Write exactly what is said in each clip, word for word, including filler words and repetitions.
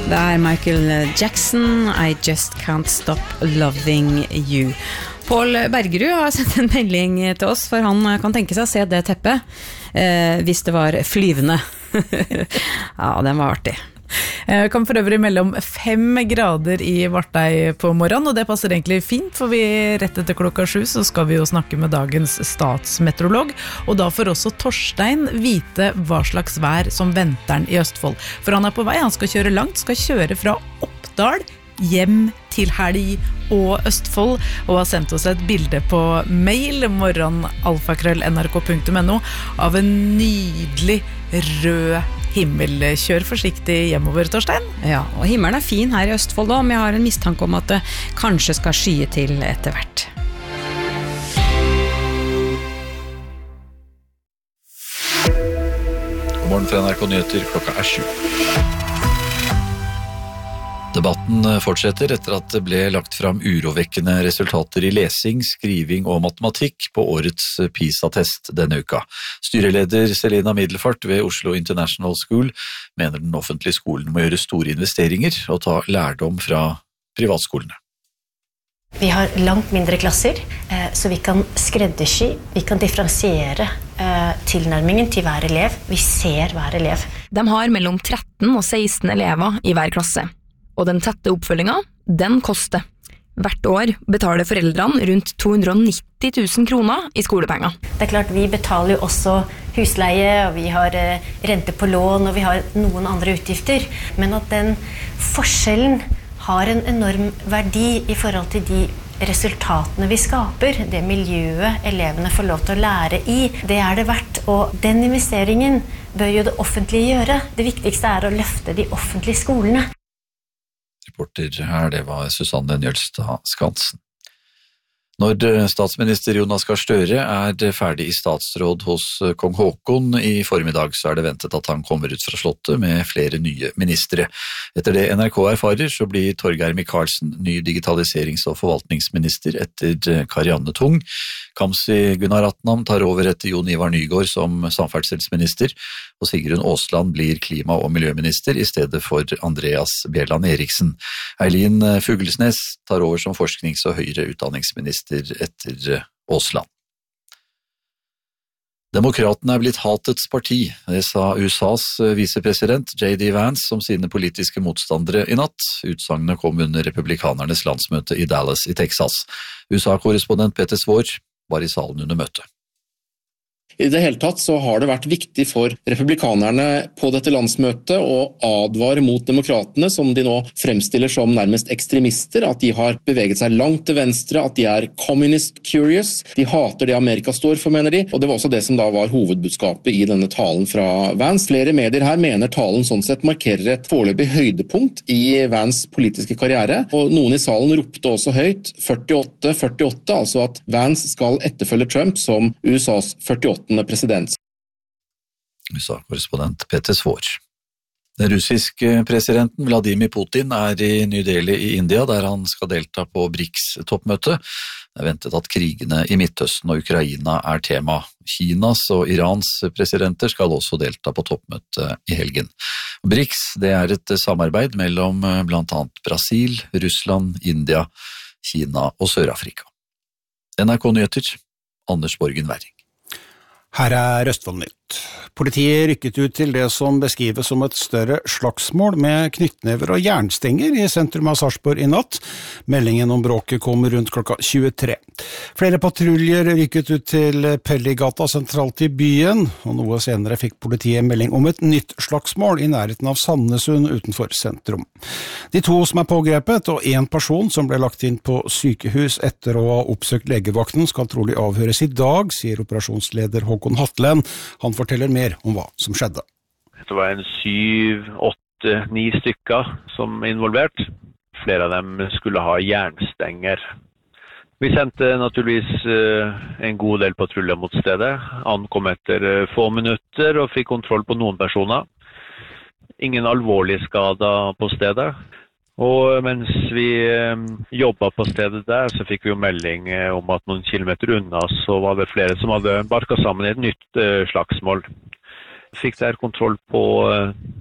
Det er Michael Jackson, I Just Can't Stop Loving You. Pål Bergerud har sendt en melding til oss, for han kan tenke seg å se det teppet, eh, hvis det var flyvende. Ja, den var artig. Jeg kan for øvrig mellom fem grader i Vartei på morgenen, og det passer egentlig fint, for vi rett etter klokka sju så skal vi jo snakke med dagens statsmeteorolog, og da får også Torstein vite hva slags vær som venter han i Østfold. For han er på vei, han skal kjøre langt, skal kjøre fra Oppdal hjem til Helg og Østfold, og har sendt oss et bilde på mail morgen alfakrøll n r k punktum n o av en nydelig rød himmel. Kjør forsiktig hjemover, Torstein. Ja, og himmelen er fin her i Østfold da, men jeg har en mistanke om at det kanskje skal skye til etter hvert. God morgen fra N R K Nyheter, klokka er sju. Debatten fortsetter etter at det ble lagt fram urovekkende resultater i lesing, skriving og matematikk på årets PISA-test denne uka. Styreleder Selena Middelfart ved Oslo International School mener den offentlige skolen må gjøre store investeringer og ta lærdom fra privatskolene. Vi har langt mindre klasser, så vi kan skreddersy, vi kan differensiere tilnærmingen til hver elev. Vi ser hver elev. De har mellom tretten og seksten elever i hver klasse. Og den tette oppfølgingen, den koster. Hvert år betaler foreldrene rundt to hundre og nitti tusen kroner i skolepenger. Det er klart, vi betaler jo også husleie, og vi har rente på lån, og vi har noen andre utgifter. Men at den forskjellen har en enorm verdi i forhold til de resultatene vi skaper, det miljøet elevene får lov til å lære i, det er det verdt. Og den investeringen bør jo det offentlige gjøre. Det viktigste er å løfte de offentlige skolene. Reporter her, det var Susanne Njølstad Skansen. Når statsminister Jonas Gahr Støre er ferdig i statsråd hos kong Haakon i formiddag, så er det ventet at han kommer ut fra slottet med flere nye ministre. Etter det N R K erfarer, så blir Torgeir Micaelsen ny digitaliserings- og forvaltningsminister etter Karianne Tung. Kamzy Gunaratnam tar over etter Jon Ivar Nygård som samferdselsminister, og Sigrun Aasland blir klima- og miljøminister i stedet for Andreas Bjelland Eriksen. Eileen Fuglesnes tar over som forsknings- og høyere utdanningsminister etter Aasland. Demokratene er blitt hatets parti, det sa U S A's visepresident J D Vance om sine politiske motstandere i natt. Utsagnet kom under republikanernes landsmøte i Dallas i Texas. U S A-korrespondent Peter Svaar var i salen under møtet. I det hele tatt så har det vært viktig for republikanerne på dette landsmøtet å advare mot demokratene, som de nå fremstiller som nærmest ekstremister, at de har beveget seg langt til venstre, at de er communist curious, de hater det Amerika står for, mener de, og det var også det som da var hovedbudskapet i denne talen fra Vance. Flere medier her mener talen sånn sett markerer et foreløpig høydepunkt i Vance politiske karriere, og noen i salen ropte også høyt førtiåtte førtiåtte, altså at Vance skal etterfølge Trump som U S A's førtiåtte president. U S A-korrespondent Peter Svaar. Den russiske presidenten Vladimir Putin er i New Delhi i India, der han skal delta på BRICS-toppmøte. Det er ventet at krigene i Midtøsten og Ukraina er tema. Kinas og Irans presidenter skal også delta på toppmøte i helgen. BRICS, det er et samarbeid mellom blant annet Brasil, Russland, India, Kina og Sør-Afrika. N R K Nyheter, Anders Borgen Werring. Her er Østfold Nytt. Politiet rykket ut til det som beskrives som et større slagsmål med knyttnever og jernstenger i sentrum av Sarpsborg i natt. Meldingen om bråket kom rundt klokka tjuetre. Flere patruljer rykket ut til Pelligata sentralt i byen, og noe senere fikk politiet melding om et nytt slagsmål i nærheten av Sandnesund utenfor sentrum. De to som er pågrepet, og en person som ble lagt inn på sykehus etter å ha oppsøkt legevakten, skal trolig avhøres i dag, sier operasjonsleder Håkon Hatlen. Han forteller mer om hva som skjedde. Det var en syv, åtte, ni stykker som er involvert. Flere av dem skulle ha jernstenger. Vi sendte naturligvis en god del patruljer mot stedet. Ankom etter få minutter og fikk kontroll på noen personer. Ingen alvorlige skader på stedet. Og mens vi jobbet på stedet der, så fikk vi jo melding om at noen kilometer unna så var det flere som hadde barket sammen i et nytt slagsmål. Vi fikk der kontroll på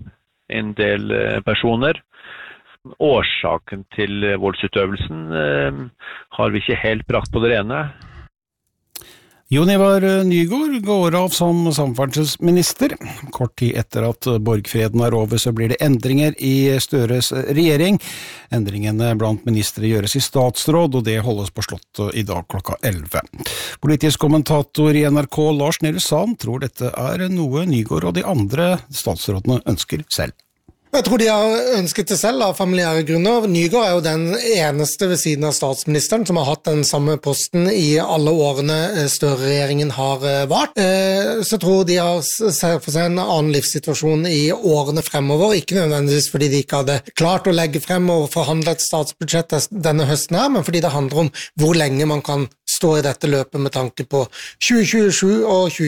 en del personer. Årsaken til voldsutøvelsen har vi ikke helt brakt på det rene. Jon Ivar Nygård går av som samferdselsminister. Kort tid etter at borgfreden er over, så blir det endringer i Støres regjering. Endringene blant ministre gjøres i statsråd, og det holdes på Slottet i dag klokka elleve. Politisk kommentator i N R K, Lars Nehru Sand, tror dette er noe Nygård og de andre statsrådene ønsker selv. Jeg tror de har ønsket det selv av familiære grunner. Nygård er jo den eneste ved siden av statsministeren som har hatt den samme posten i alle årene Støre-regjeringen har vart. Så tror de har sett for seg en annen livssituasjon i årene fremover, ikke nødvendigvis fordi de ikke hadde klart å legge frem og forhandle et statsbudsjett denne høsten her, men fordi det handler om hvor lenge man kan stå i dette løpet med tanke på tjue tjuesju og tjue